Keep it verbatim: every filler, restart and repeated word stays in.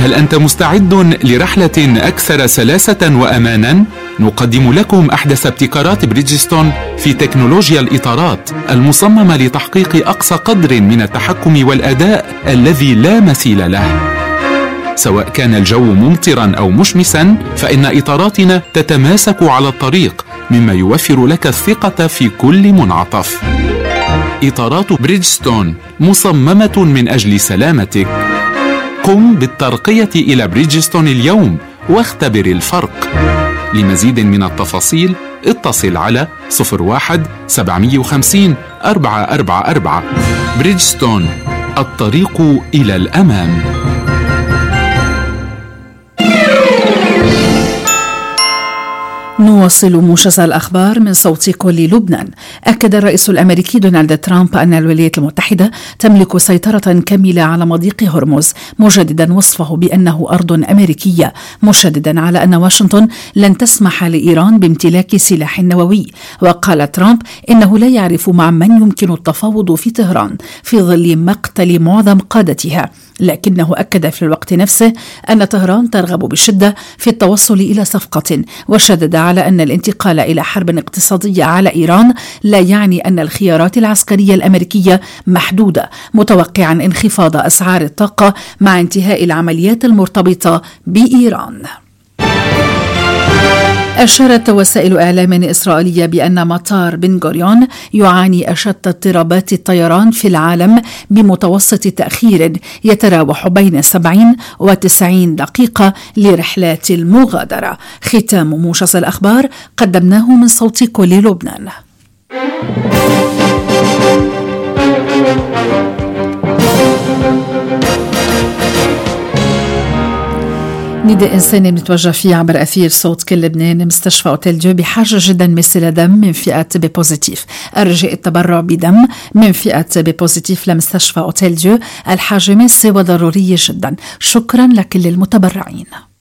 هل أنت مستعد لرحلة أكثر سلاسة وأمانا؟ نقدم لكم أحدث ابتكارات بريدجستون في تكنولوجيا الإطارات المصممة لتحقيق أقصى قدر من التحكم والأداء الذي لا مثيل له. سواء كان الجو ممطرا أو مشمسا، فإن إطاراتنا تتماسك على الطريق، مما يوفر لك الثقة في كل منعطف. إطارات بريدجستون مصممة من أجل سلامتك. قم بالترقية إلى بريدجستون اليوم واختبر الفرق. لمزيد من التفاصيل اتصل على صفر واحد سبعمية وخمسين أربعة أربعة أربعة. بريدجستون، الطريق إلى الأمام. نواصل موجز الأخبار من صوت كل لبنان. أكد الرئيس الأمريكي دونالد ترامب أن الولايات المتحدة تملك سيطرة كاملة على مضيق هرمز، مجددا وصفه بأنه أرض أمريكية، مشددا على أن واشنطن لن تسمح لإيران بامتلاك سلاح نووي. وقال ترامب إنه لا يعرف مع من يمكن التفاوض في طهران في ظل مقتل معظم قادتها، لكنه أكد في الوقت نفسه أن طهران ترغب بشدة في التوصل إلى صفقة، وشدد على أن الانتقال إلى حرب اقتصادية على إيران لا يعني أن الخيارات العسكرية الأمريكية محدودة، متوقعا انخفاض أسعار الطاقة مع انتهاء العمليات المرتبطة بإيران. أشارت وسائل إعلام إسرائيلية بأن مطار بن غوريون يعاني أشد اضطرابات الطيران في العالم بمتوسط تأخير يتراوح بين سبعين وتسعين دقيقة لرحلات المغادرة. ختام موجز الأخبار قدمناه من صوت كل لبنان. نداء إنساني متوجه فيه عبر أثير صوت كل لبنان. مستشفى أوتيل ديو بحاجة جدا مثل دم من فئة بي بوزيتيف. الرجاء التبرع بدم من فئة بي بوزيتيف لمستشفى أوتيل ديو. الحاجة ماسة وضرورية جدا. شكرا لكل المتبرعين.